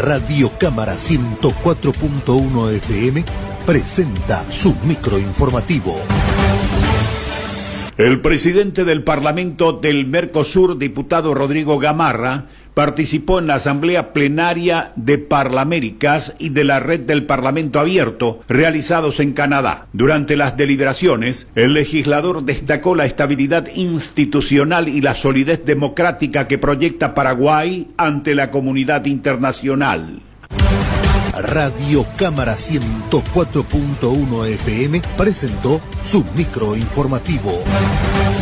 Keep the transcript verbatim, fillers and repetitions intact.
Radio Cámara ciento cuatro punto uno F M presenta su microinformativo. El presidente del Parlamento del Mercosur, diputado Rodrigo Gamarra, participó en la asamblea plenaria de Parlaméricas y de la Red del Parlamento Abierto, realizados en Canadá. Durante las deliberaciones, el legislador destacó la estabilidad institucional y la solidez democrática que proyecta Paraguay ante la comunidad internacional. Radio Cámara ciento cuatro punto uno F M presentó su microinformativo.